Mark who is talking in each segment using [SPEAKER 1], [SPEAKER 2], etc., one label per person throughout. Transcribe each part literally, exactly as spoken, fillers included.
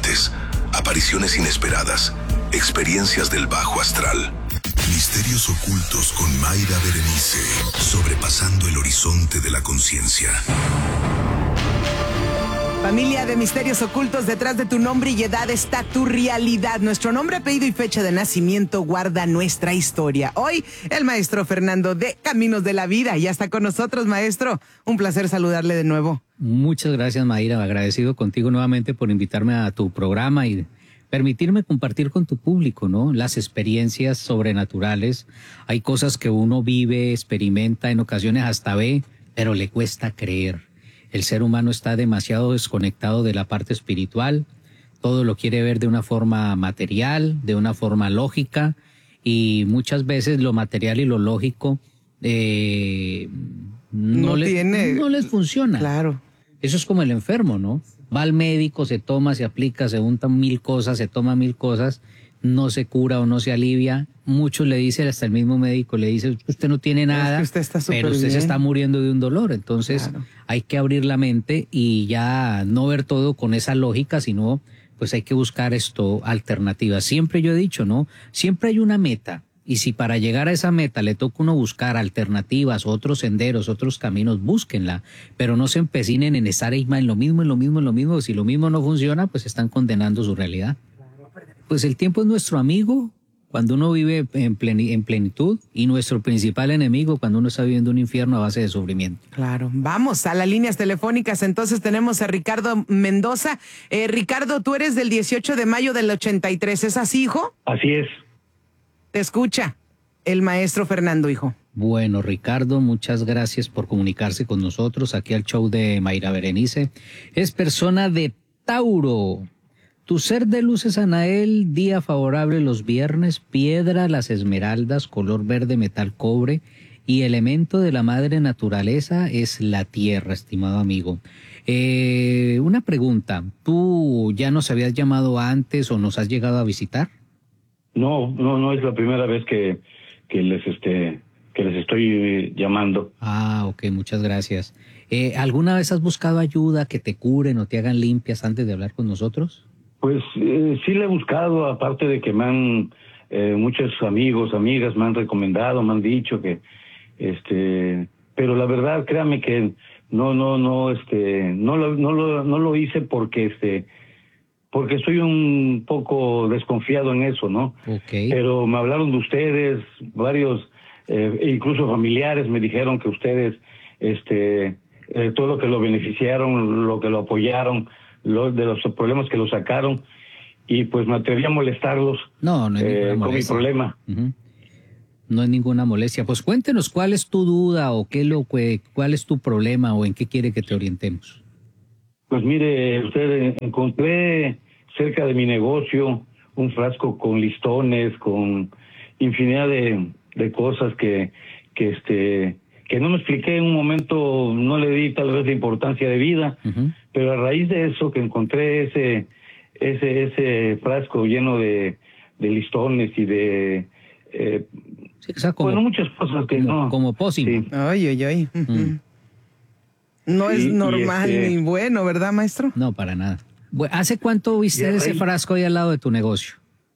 [SPEAKER 1] sorprendentes, apariciones inesperadas, experiencias del bajo astral. Misterios ocultos con Mayra Berenice, sobrepasando el horizonte de la conciencia.
[SPEAKER 2] Familia de misterios ocultos, detrás de tu nombre y edad está tu realidad. Nuestro nombre, apellido y fecha de nacimiento guarda nuestra historia. Hoy, el maestro Fernando de Caminos de la Vida ya está con nosotros, maestro. Un placer saludarle de nuevo.
[SPEAKER 3] Muchas gracias, Mayra. Agradecido contigo nuevamente por invitarme a tu programa y permitirme compartir con tu público, ¿no? Las experiencias sobrenaturales. Hay cosas que uno vive, experimenta, en ocasiones hasta ve, pero le cuesta creer. El ser humano está demasiado desconectado de la parte espiritual, todo lo quiere ver de una forma material, de una forma lógica, y muchas veces lo material y lo lógico eh, no,
[SPEAKER 2] No
[SPEAKER 3] les,
[SPEAKER 2] tiene-
[SPEAKER 3] no les funciona.
[SPEAKER 2] Claro.
[SPEAKER 3] Eso es como el enfermo, ¿no? Va al médico, se toma, se aplica, se untan mil cosas, se toma mil cosas, no se cura o no se alivia. Muchos le dicen, hasta el mismo médico le dice, usted no tiene nada,
[SPEAKER 2] que usted está súper
[SPEAKER 3] pero usted se
[SPEAKER 2] bien.
[SPEAKER 3] está muriendo de un dolor. Entonces
[SPEAKER 2] Claro.
[SPEAKER 3] hay que abrir la mente y ya no ver todo con esa lógica, sino pues hay que buscar esto, alternativas. Siempre yo he dicho, ¿no? Siempre hay una meta. Y si para llegar a esa meta le toca uno buscar alternativas, otros senderos, otros caminos, búsquenla. Pero no se empecinen en estar ahí en lo mismo, en lo mismo, en lo mismo. Si lo mismo no funciona, pues están condenando su realidad. Pues el tiempo es nuestro amigo cuando uno vive en, pleni- en plenitud y nuestro principal enemigo cuando uno está viviendo un infierno a base de sufrimiento.
[SPEAKER 2] Claro, vamos a las líneas telefónicas. Entonces tenemos a Ricardo Mendoza. Eh, Ricardo, tú eres del dieciocho de mayo del ochenta y tres, ¿es así, hijo?
[SPEAKER 4] Así es.
[SPEAKER 2] Te escucha el maestro Fernando, hijo.
[SPEAKER 3] Bueno, Ricardo, muchas gracias por comunicarse con nosotros aquí al show de Mayra Berenice. Es persona de Tauro. Tu ser de luces, Anael, día favorable los viernes, piedra, las esmeraldas, color verde, metal, cobre, y elemento de la madre naturaleza es la tierra, estimado amigo. Eh, una pregunta, ¿tú ya nos habías llamado antes o nos has llegado a visitar?
[SPEAKER 4] No, no, no es la primera vez que, que les este que les estoy eh, llamando.
[SPEAKER 3] Ah, ok, muchas gracias. Eh, ¿Alguna vez has buscado ayuda, que te curen o te hagan limpias antes de hablar con nosotros?
[SPEAKER 4] Pues eh, sí le he buscado, aparte de que me han eh, muchos amigos, amigas me han recomendado, me han dicho que este, pero la verdad, créame que no, no, no, este, no lo, no lo, no lo hice porque este, porque estoy un poco desconfiado en eso, ¿no?
[SPEAKER 3] Ok.
[SPEAKER 4] Pero me hablaron de ustedes, varios, eh, incluso familiares me dijeron que ustedes, este, eh, todo lo que lo beneficiaron, lo que lo apoyaron, lo, de los problemas que lo sacaron, y pues me atreví a molestarlos
[SPEAKER 3] No, no es ninguna
[SPEAKER 4] eh, con mi
[SPEAKER 3] molestia.
[SPEAKER 4] problema.
[SPEAKER 3] Ujú. No es ninguna molestia. Pues cuéntenos cuál es tu duda o qué lo que, cuál es tu problema o en qué quiere que te orientemos.
[SPEAKER 4] Pues mire, usted, eh, encontré cerca de mi negocio un frasco con listones, con infinidad de, de cosas que, que este, que no me expliqué en un momento, no le di tal vez la importancia de vida,
[SPEAKER 3] Ujú.
[SPEAKER 4] pero a raíz de eso que encontré ese, ese, ese frasco lleno de, de listones y de, eh,
[SPEAKER 3] Sí, o sea, como,
[SPEAKER 4] bueno, muchas cosas que
[SPEAKER 3] como,
[SPEAKER 4] no.
[SPEAKER 3] como pócimo.
[SPEAKER 4] Sí.
[SPEAKER 2] Ay, ay, ay. Ujú.
[SPEAKER 3] Mm.
[SPEAKER 2] No
[SPEAKER 4] Sí,
[SPEAKER 2] es
[SPEAKER 4] y
[SPEAKER 2] normal
[SPEAKER 4] este-
[SPEAKER 2] ni bueno, ¿verdad, maestro?
[SPEAKER 3] No, para nada. Bu- ¿Hace cuánto viste
[SPEAKER 4] Y a
[SPEAKER 3] ese
[SPEAKER 4] raíz-
[SPEAKER 3] frasco ahí al lado de tu negocio?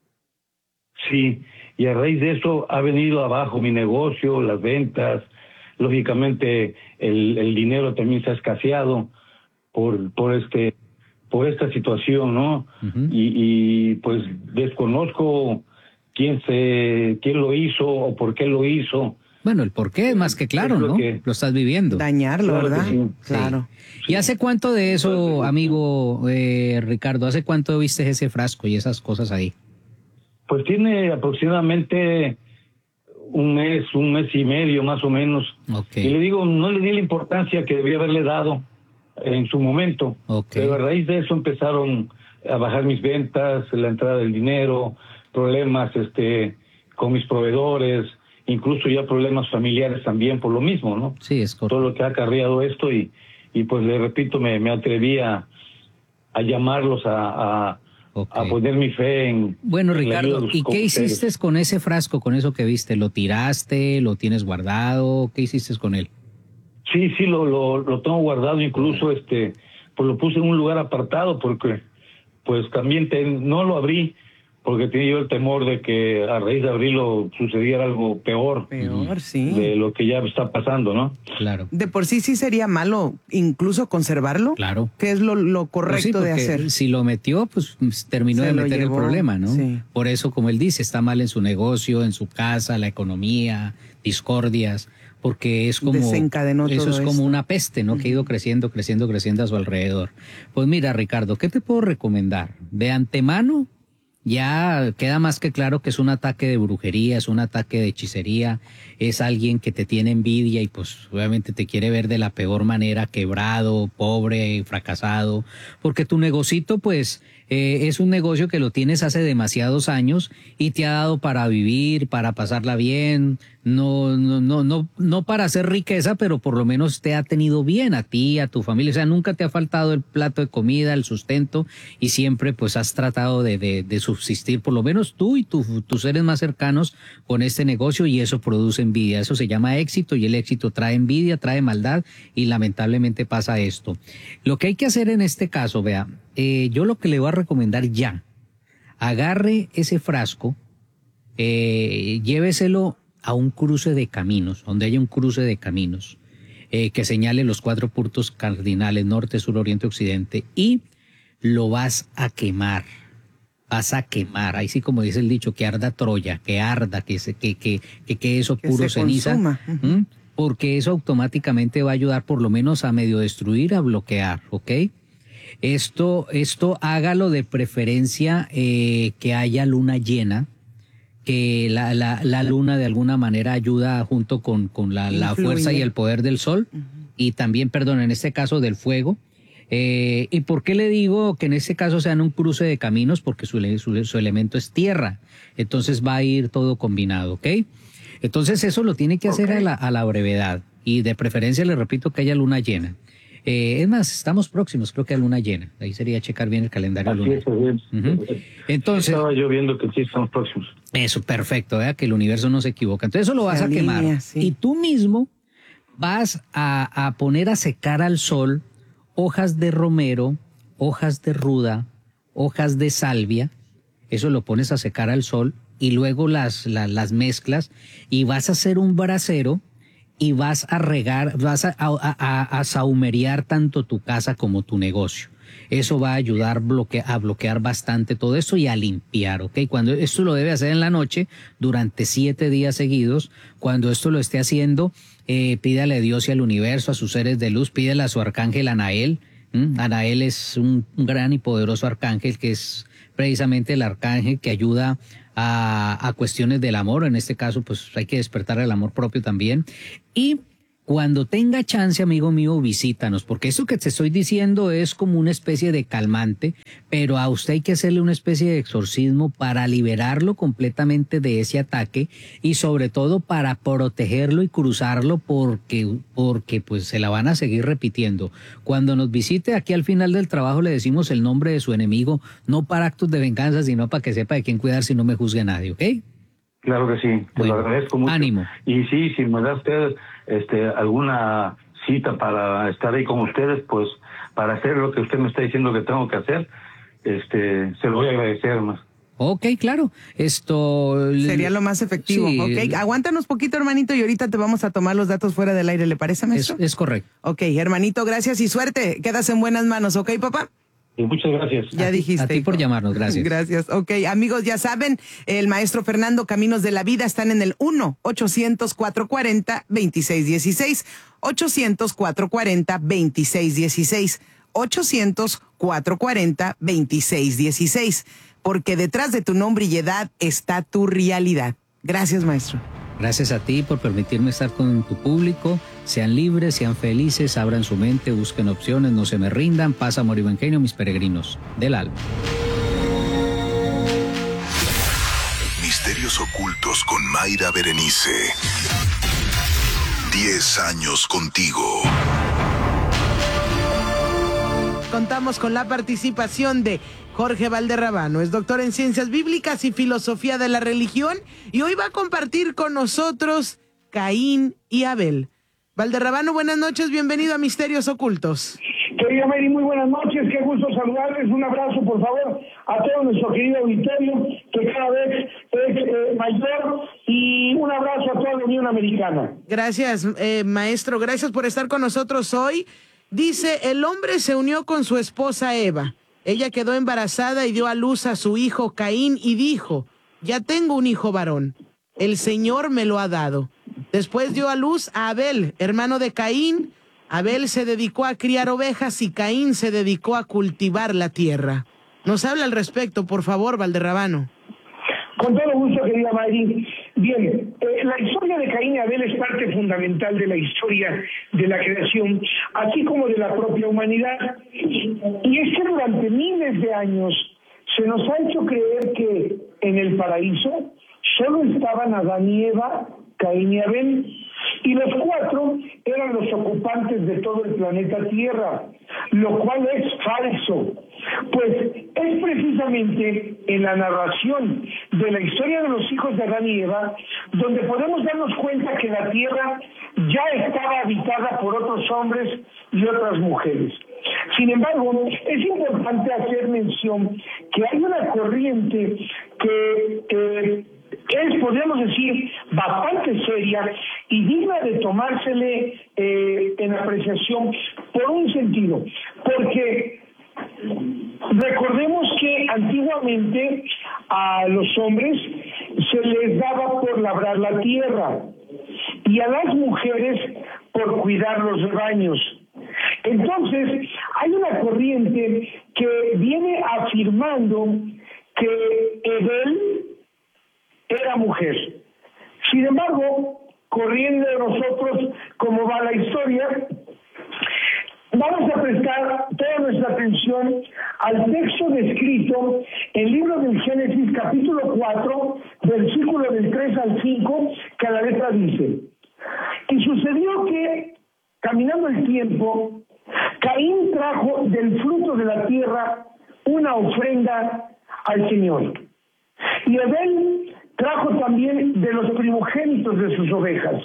[SPEAKER 4] Sí, y a raíz de eso ha venido abajo mi negocio, las ventas, lógicamente el, el dinero también se ha escaseado por, por este, por esta situación, ¿no?
[SPEAKER 3] Ujú.
[SPEAKER 4] y, y pues desconozco quién se, quién lo hizo o por qué lo hizo.
[SPEAKER 3] Bueno, el por qué es más que claro,
[SPEAKER 4] Es lo
[SPEAKER 3] ¿no?
[SPEAKER 4] que-
[SPEAKER 3] Lo estás viviendo.
[SPEAKER 2] Dañarlo,
[SPEAKER 4] Claro que
[SPEAKER 2] ¿verdad?
[SPEAKER 4] sí.
[SPEAKER 2] Claro.
[SPEAKER 3] ¿Y hace cuánto de eso, amigo eh, Ricardo, hace cuánto viste ese frasco y esas cosas ahí?
[SPEAKER 4] Pues tiene aproximadamente un mes, un mes y medio más o menos.
[SPEAKER 3] Ok.
[SPEAKER 4] Y le digo, no le di la importancia que debía haberle dado en su momento.
[SPEAKER 3] Ok.
[SPEAKER 4] Pero a raíz de eso empezaron a bajar mis ventas, la entrada del dinero, problemas este con mis proveedores, incluso ya problemas familiares también por lo mismo, ¿no?
[SPEAKER 3] Sí, es
[SPEAKER 4] Todo
[SPEAKER 3] correcto.
[SPEAKER 4] lo que ha acarreado esto y, y pues le repito, me, me atreví a, a llamarlos a, a,
[SPEAKER 3] Ok.
[SPEAKER 4] a poner mi fe en...
[SPEAKER 3] Bueno,
[SPEAKER 4] en la ayuda
[SPEAKER 3] Ricardo,
[SPEAKER 4] de los
[SPEAKER 3] ¿y qué
[SPEAKER 4] ustedes.
[SPEAKER 3] hiciste con ese frasco, con eso que viste? ¿Lo tiraste? ¿Lo tienes guardado? ¿Qué hiciste con él?
[SPEAKER 4] Sí, sí, lo, lo, lo tengo guardado, incluso este, pues lo puse en un lugar apartado porque pues también te, no lo abrí porque tenía yo el temor de que a raíz de abrirlo sucediera algo peor.
[SPEAKER 2] Peor, sí.
[SPEAKER 4] De lo que ya está pasando, ¿no?
[SPEAKER 3] Claro.
[SPEAKER 2] De por sí sí sería malo incluso conservarlo.
[SPEAKER 3] Claro.
[SPEAKER 2] ¿Qué es lo, lo correcto
[SPEAKER 3] Pues sí,
[SPEAKER 2] de hacer?
[SPEAKER 3] Si lo metió, pues terminó
[SPEAKER 2] Se
[SPEAKER 3] de
[SPEAKER 2] lo
[SPEAKER 3] meter
[SPEAKER 2] llevó,
[SPEAKER 3] el problema, ¿no?
[SPEAKER 2] sí.
[SPEAKER 3] Por eso, como él dice, está mal en su negocio, en su casa, la economía, discordias, porque es como
[SPEAKER 2] Desencadenó
[SPEAKER 3] eso
[SPEAKER 2] todo
[SPEAKER 3] es como
[SPEAKER 2] esto.
[SPEAKER 3] una peste, ¿no? Que ha ido creciendo, creciendo, creciendo a su alrededor. Pues mira, Ricardo, ¿qué te puedo recomendar? De antemano, ya queda más que claro que es un ataque de brujería, es un ataque de hechicería, es alguien que te tiene envidia y pues obviamente te quiere ver de la peor manera, quebrado, pobre, fracasado, porque tu negocito pues eh, es un negocio que lo tienes hace demasiados años y te ha dado para vivir, para pasarla bien, no, no, no, no, no para hacer riqueza, pero por lo menos te ha tenido bien a ti, a tu familia, o sea, nunca te ha faltado el plato de comida, el sustento y siempre pues has tratado de, de, de subsistir, por lo menos tú y tu, tus seres más cercanos con este negocio y eso produce envidia, eso se llama éxito y el éxito trae envidia, trae maldad y lamentablemente pasa esto. Lo que hay que hacer en este caso, vea, eh, yo lo que le voy a recomendar ya, agarre ese frasco, eh, lléveselo a un cruce de caminos, donde haya un cruce de caminos eh, que señale los cuatro puntos cardinales, norte, sur, oriente, occidente, y lo vas a quemar, vas a quemar, ahí sí como dice el dicho, que arda Troya, que arda, que se, que, que, que, que eso
[SPEAKER 2] Que
[SPEAKER 3] puro
[SPEAKER 2] se
[SPEAKER 3] ceniza,
[SPEAKER 2] consuma.
[SPEAKER 3] ¿m? Porque eso automáticamente va a ayudar por lo menos a medio destruir, a bloquear, ¿ok? Esto, esto hágalo de preferencia eh, que haya luna llena, que la, la, la luna de alguna manera ayuda junto con, con la, la fuerza y el poder del sol, uh-huh. y también, perdón, en este caso del fuego. Eh, ¿Y por qué le digo que en este caso sean un cruce de caminos? Porque su, su, su elemento es tierra, entonces va a ir todo combinado, ¿ok? Entonces eso lo tiene que hacer okay. a, la, a la brevedad y de preferencia le repito que haya luna llena. Eh, es más, estamos próximos, creo que a luna llena. Ahí sería checar bien el calendario lunar. Uh-huh. Entonces,
[SPEAKER 4] estaba yo viendo que sí estamos próximos.
[SPEAKER 3] Eso, perfecto, ¿verdad? Que el universo no se equivoca. Entonces eso lo vas a
[SPEAKER 2] alinea,
[SPEAKER 3] quemar.
[SPEAKER 2] Sí.
[SPEAKER 3] Y tú mismo vas a, a poner a secar al sol hojas de romero, hojas de ruda, hojas de salvia. Eso lo pones a secar al sol y luego las, las, las mezclas y vas a hacer un brasero y vas a regar, vas a, a, a, a sahumerear tanto tu casa como tu negocio. Eso va a ayudar bloque, a bloquear bastante todo eso y a limpiar, ¿ok? Cuando esto lo debe hacer en la noche, durante siete días seguidos. Cuando esto lo esté haciendo, eh, pídale a Dios y al universo, a sus seres de luz, pídale a su arcángel Anael. ¿Mm? Anael es un, un gran y poderoso arcángel que es precisamente el arcángel que ayuda a, a cuestiones del amor. En este caso, pues hay que despertar el amor propio también. Y cuando tenga chance, amigo mío, visítanos, porque eso que te estoy diciendo es como una especie de calmante, pero a usted hay que hacerle una especie de exorcismo para liberarlo completamente de ese ataque y sobre todo para protegerlo y cruzarlo porque, porque pues se la van a seguir repitiendo. Cuando nos visite aquí al final del trabajo le decimos el nombre de su enemigo, no para actos de venganza, sino para que sepa de quién cuidar si no me juzgue nadie, ¿ok?
[SPEAKER 4] Claro que sí, te
[SPEAKER 3] bueno,
[SPEAKER 4] lo agradezco mucho.
[SPEAKER 3] Ánimo.
[SPEAKER 4] Y sí, si me da usted este, alguna cita para estar ahí con ustedes, pues para hacer lo que usted me está diciendo que tengo que hacer, este, se lo voy a agradecer más.
[SPEAKER 3] Ok, claro. Esto
[SPEAKER 2] sería lo más efectivo. Sí. Ok, aguántanos poquito, hermanito, y ahorita te vamos a tomar los datos fuera del aire, ¿le parece, maestro?
[SPEAKER 3] Es, es correcto.
[SPEAKER 2] Ok, hermanito, gracias y suerte. Quedas en buenas manos, ¿ok, papá?
[SPEAKER 4] Y muchas gracias.
[SPEAKER 2] Ya
[SPEAKER 3] a
[SPEAKER 2] dijiste.
[SPEAKER 3] A ti por llamarnos, gracias.
[SPEAKER 2] Gracias. Ok, amigos, ya saben, el maestro Fernando Caminos de la Vida están en el uno ochocientos, cuatrocientos cuarenta, veintiséis dieciséis. ochocientos, cuatrocientos cuarenta, veintiséis dieciséis. ochocientos, cuatrocientos cuarenta, veintiséis dieciséis. Porque detrás de tu nombre y edad está tu realidad. Gracias, maestro.
[SPEAKER 3] Gracias a ti por permitirme estar con tu público. Sean libres, sean felices, abran su mente, busquen opciones, no se me rindan. Paz, amor y buen genio, mis peregrinos del alma.
[SPEAKER 1] Misterios ocultos con Mayra Berenice. Diez años contigo.
[SPEAKER 2] Contamos con la participación de Jorge Valderrabano, es doctor en Ciencias Bíblicas y Filosofía de la Religión y hoy va a compartir con nosotros Caín y Abel. Valderrabano, buenas noches, bienvenido a Misterios Ocultos.
[SPEAKER 5] Querida Mary, muy buenas noches, qué gusto saludarles, un abrazo por favor a todo nuestro querido auditorio que cada vez es eh, mayor y un abrazo a toda la Unión Americana.
[SPEAKER 2] Gracias, eh, maestro, gracias por estar con nosotros hoy. Dice, el hombre se unió con su esposa Eva, ella quedó embarazada y dio a luz a su hijo Caín y dijo, ya tengo un hijo varón, el Señor me lo ha dado. Después dio a luz a Abel, hermano de Caín. Abel se dedicó a criar ovejas y Caín se dedicó a cultivar la tierra. Nos habla al respecto, por favor, Valderrabano.
[SPEAKER 5] Con todo gusto, querida Mayri. Bien, eh, la historia de Caín y Abel es parte fundamental de la historia de la creación, así como de la propia humanidad. Y es que durante miles de años se nos ha hecho creer que en el paraíso solo estaban Adán y Eva, Caín y Abel, y los cuatro eran los ocupantes de todo el planeta Tierra, lo cual es falso, pues es precisamente en la narración de la historia de los hijos de Adán y Eva donde podemos darnos cuenta que la Tierra ya estaba habitada por otros hombres y otras mujeres. Sin embargo, es importante hacer mención que hay una corriente que eh, es, podríamos decir, bastante seria y digna de tomársele eh, en apreciación por un sentido, porque recordemos que antiguamente a los hombres se les daba por labrar la tierra y a las mujeres por cuidar los rebaños. Entonces, hay una corriente que viene afirmando que Abel era mujer. Sin embargo, corriendo de nosotros como va la historia, vamos a prestar toda nuestra atención al texto descrito en el libro del Génesis, capítulo cuatro, versículo del tres al cinco, que a la letra dice: y sucedió que, caminando el tiempo, Caín trajo del fruto de la tierra una ofrenda al Señor. Y Abel trajo también de los primogénitos de sus ovejas,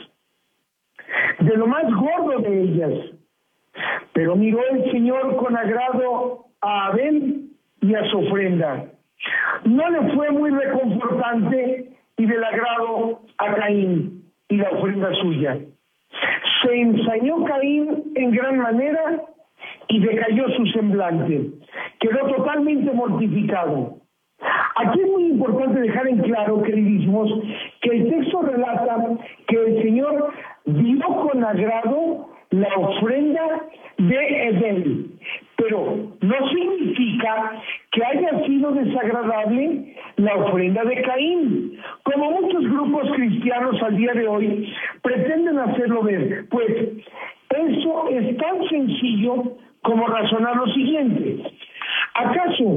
[SPEAKER 5] de lo más gordo de ellas. Pero miró el Señor con agrado a Abel y a su ofrenda. No le fue muy reconfortante y del agrado a Caín y la ofrenda suya. Se ensañó Caín en gran manera y decayó su semblante. Quedó totalmente mortificado. Aquí es muy importante dejar en claro, queridísimos, que el texto relata que el Señor vio con agrado la ofrenda de Abel, pero no significa que haya sido desagradable la ofrenda de Caín, como muchos grupos cristianos al día de hoy pretenden hacerlo ver. Pues eso es tan sencillo como razonar lo siguiente: ¿acaso